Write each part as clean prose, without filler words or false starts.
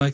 like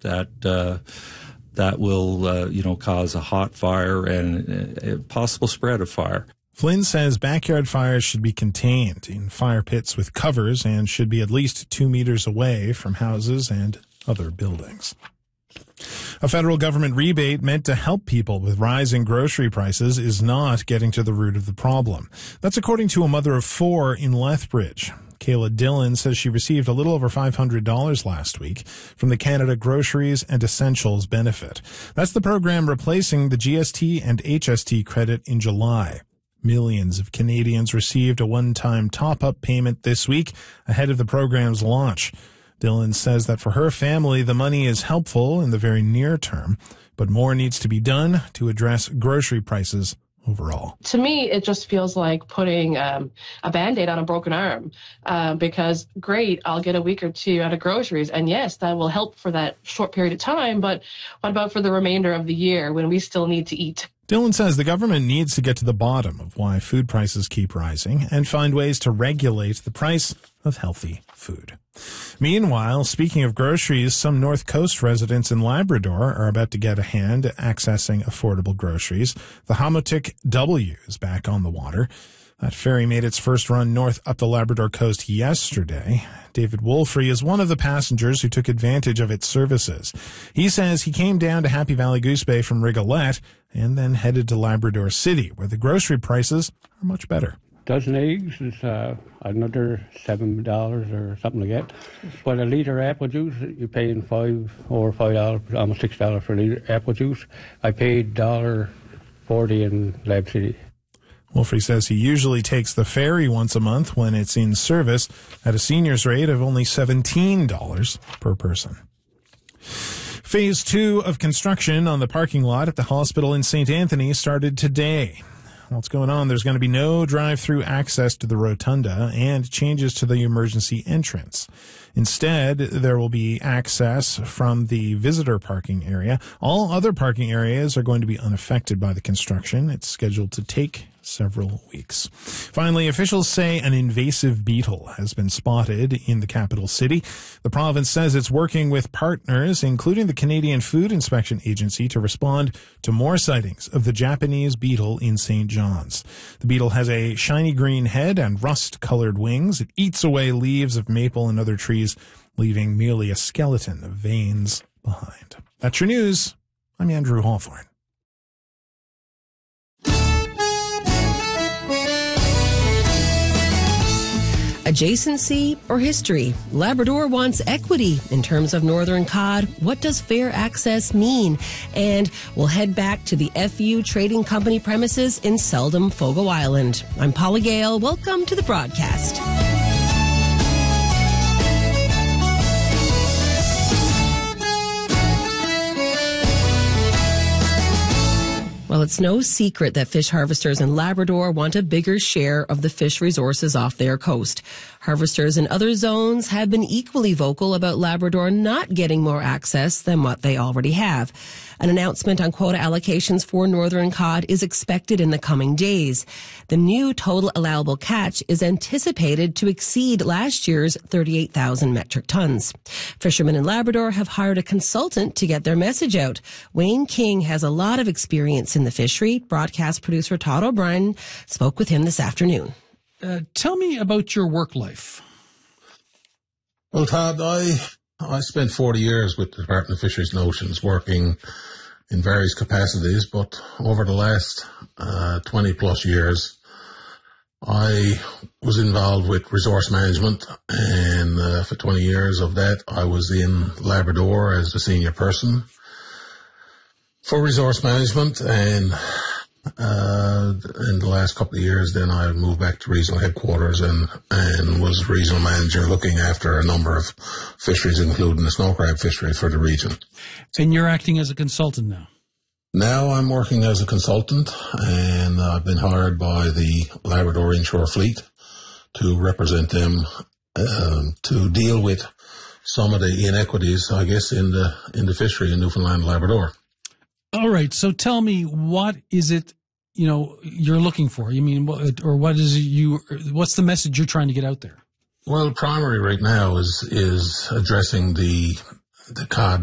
that will cause a hot fire and a possible spread of fire. Flynn says backyard fires should be contained in fire pits with covers and should be at least 2 meters away from houses and other buildings. A federal government rebate meant to help people with rising grocery prices is not getting to the root of the problem. That's according to a mother of 4 in Lethbridge. Kayla Dillon says she received a little over $500 last week from the Canada Groceries and Essentials benefit. That's the program replacing the GST and HST credit in July. Millions of Canadians received a one-time top-up payment this week ahead of the program's launch. Dillon says that for her family, the money is helpful in the very near term, but more needs to be done to address grocery prices overall. To me, it just feels like putting a Band-Aid on a broken arm because, great, I'll get a week or two out of groceries, and yes, that will help for that short period of time, but what about for the remainder of the year when we still need to eat? Dillon says the government needs to get to the bottom of why food prices keep rising and find ways to regulate the price of healthy food. Meanwhile, speaking of groceries, some North Coast residents in Labrador are about to get a hand at accessing affordable groceries. The Hamotic W is back on the water. That ferry made its first run north up the Labrador coast yesterday. David Wolfrey is one of the passengers who took advantage of its services. He says he came down to Happy Valley Goose Bay from Rigolette and then headed to Labrador City, where the grocery prices are much better. Dozen eggs is another $7 or something like that. But a litre apple juice, you're paying $5 or $5, almost $6 for a litre apple juice. I paid $1.40 in Lab City. Wolfrey says he usually takes the ferry once a month when it's in service at a senior's rate of only $17 per person. Phase 2 of construction on the parking lot at the hospital in St. Anthony started today. What's going on? There's going to be no drive-through access to the rotunda and changes to the emergency entrance. Instead, there will be access from the visitor parking area. All other parking areas are going to be unaffected by the construction. It's scheduled to take several weeks. Finally, officials say an invasive beetle has been spotted in the capital city. The province says it's working with partners, including the Canadian Food Inspection Agency, to respond to more sightings of the Japanese beetle in St. John's. The beetle has a shiny green head and rust-colored wings. It eats away leaves of maple and other trees, leaving merely a skeleton of veins behind. That's your news. I'm Andrew Hawthorne. Adjacency or history? Labrador wants equity in terms of Northern Cod. What does fair access mean? And we'll head back to the FU Trading Company premises in Seldom, Fogo Island. I'm Paula Gale. Welcome to the broadcast. Well, it's no secret that fish harvesters in Labrador want a bigger share of the fish resources off their coast. Harvesters in other zones have been equally vocal about Labrador not getting more access than what they already have. An announcement on quota allocations for Northern Cod is expected in the coming days. The new total allowable catch is anticipated to exceed last year's 38,000 metric tons. Fishermen in Labrador have hired a consultant to get their message out. Wayne King has a lot of experience in the fishery. Broadcast producer Todd O'Brien spoke with him this afternoon. Tell me about your work life. Well, Todd, I spent 40 years with the Department of Fisheries and Oceans working in various capacities, but over the last 20 plus years, I was involved with resource management, and for 20 years of that, I was in Labrador as the senior person for resource management, and in the last couple of years, then I moved back to regional headquarters and was regional manager looking after a number of fisheries, including the snow crab fishery for the region. And you're acting as a consultant now? Now I'm working as a consultant, and I've been hired by the Labrador Inshore Fleet to represent them to deal with some of the inequities, I guess, in the fishery in Newfoundland and Labrador. All right. So tell me, what is it, you're looking for? You mean, what's the message you're trying to get out there? Well, primary right now is addressing the the cod